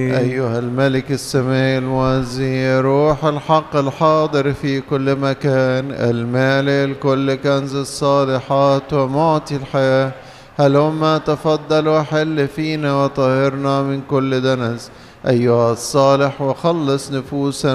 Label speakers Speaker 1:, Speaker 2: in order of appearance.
Speaker 1: أيها الملك السماء الموزي، روح الحق الحاضر في كل مكان، المالئ الكل كنز الصالحات ومعطي الحياة، هلما تفضل وحل فينا وطهرنا من كل دنس أيها الصالح، وخلص نفوسنا